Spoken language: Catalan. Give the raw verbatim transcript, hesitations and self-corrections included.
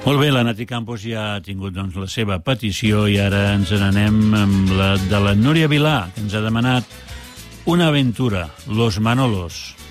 Molt bé, la Nati Campos ja ha tingut doncs, la seva petició i ara ens n'anem amb la de la Núria Vilà, que ens ha demanat una aventura, Los Manolos.